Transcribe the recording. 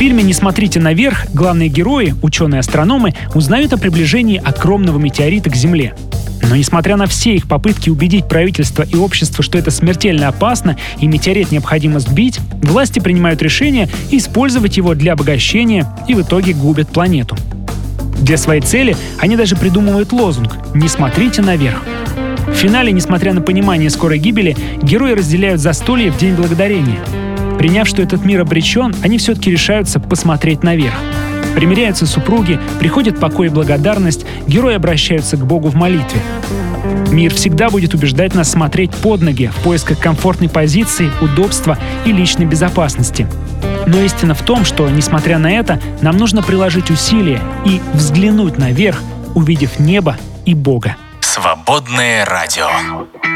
фильме «Не смотрите наверх» главные герои, ученые-астрономы, узнают о приближении огромного метеорита к Земле. Но несмотря на все их попытки убедить правительство и общество, что это смертельно опасно и метеорит необходимо сбить, власти принимают решение использовать его для обогащения и в итоге губят планету. Для своей цели они даже придумывают лозунг «Не смотрите наверх». В финале, несмотря на понимание скорой гибели, герои разделяют застолье в День Благодарения. Приняв, что этот мир обречен, они все-таки решаются посмотреть наверх. Примиряются супруги, приходит покой и благодарность, герои обращаются к Богу в молитве. Мир всегда будет убеждать нас смотреть под ноги в поисках комфортной позиции, удобства и личной безопасности. Но истина в том, что, несмотря на это, нам нужно приложить усилия и взглянуть наверх, увидев небо и Бога. Свободное радио.